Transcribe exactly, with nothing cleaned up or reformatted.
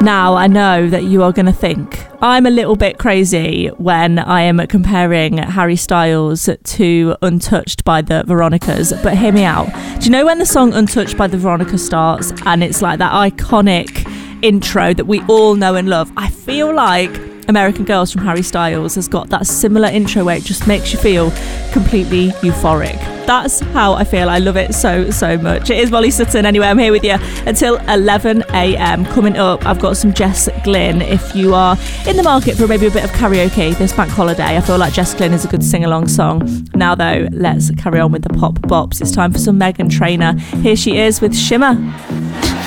Now, I know that you are going to think I'm a little bit crazy when I am comparing Harry Styles to Untouched by the Veronicas, but hear me out. Do you know when the song Untouched by the Veronicas starts and it's like that iconic intro that we all know and love? I feel like American Girls from Harry Styles has got that similar intro where it just makes you feel completely euphoric. That's how I feel. I love it so, so much. It is Molly Sutton. Anyway, I'm here with you until eleven a.m. Coming up, I've got some Jess Glynn. If you are in the market for maybe a bit of karaoke this bank holiday, I feel like Jess Glynn is a good sing-along song. Now, though, let's carry on with the pop bops. It's time for some Meghan Trainor. Here she is with Shimmer.